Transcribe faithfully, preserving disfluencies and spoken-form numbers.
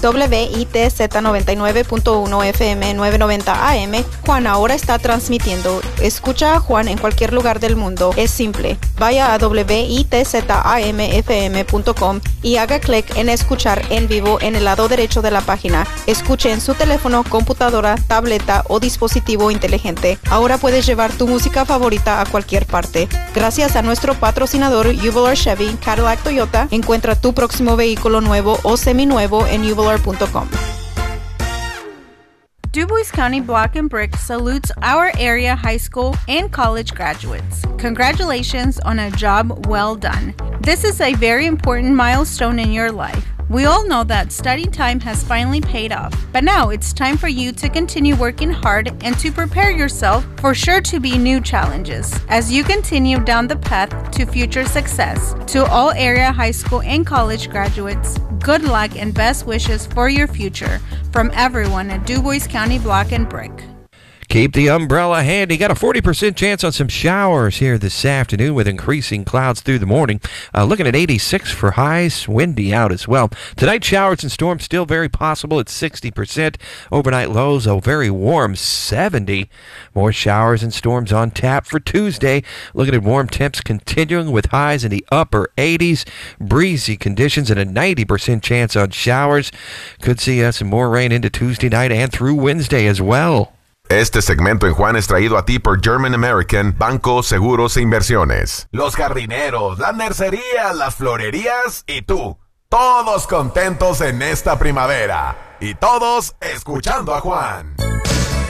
W I T Z noventa y nueve punto uno F M novecientos noventa A M. Juan ahora está transmitiendo. Escucha a Juan en cualquier lugar del mundo. Es simple. Vaya a W I T Z A M F M punto com y haga clic en escuchar en vivo en el lado derecho de la página. Escuche en su teléfono, computadora, tableta o dispositivo inteligente. Ahora puedes llevar tu música favorita a cualquier parte. Gracias a nuestro patrocinador Uvalor Chevy, Cadillac Toyota, encuentra tu próximo vehículo nuevo o seminuevo en uvalor punto com. DuBois County Block and Brick salutes our area high school and college graduates. Congratulations on a job well done. This is a very important milestone in your life. We all know that study time has finally paid off, but now it's time for you to continue working hard and to prepare yourself for sure to be new challenges as you continue down the path to future success. To all area high school and college graduates, good luck and best wishes for your future from everyone at DuBois County Block and Brick. Keep the umbrella handy. Got a forty percent chance on some showers here this afternoon with increasing clouds through the morning. Uh, looking at eighty-six for highs, windy out as well. Tonight, showers and storms still very possible at sixty percent. Overnight lows, oh, very warm, seventy. More showers and storms on tap for Tuesday. Looking at warm temps continuing with highs in the upper eighties. Breezy conditions and a ninety percent chance on showers. Could see uh, some more rain into Tuesday night and through Wednesday as well. Este segmento en Juan es traído a ti por German American, Banco, Seguros e Inversiones. Los jardineros, las nercerías, las florerías y tú. Todos contentos en esta primavera. Y todos escuchando a Juan.